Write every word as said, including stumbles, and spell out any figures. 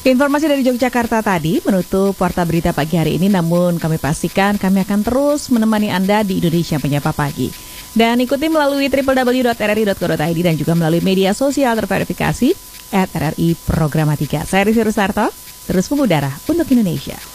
Informasi dari Yogyakarta tadi menutup Warta Berita pagi hari ini, namun kami pastikan kami akan terus menemani Anda di Indonesia Menyapa Pagi. Dan ikuti melalui w w w dot r r i dot co dot i d dan juga melalui media sosial terverifikasi at R R I Programatika. Saya Rizky Rusarto, terus mengudara untuk Indonesia.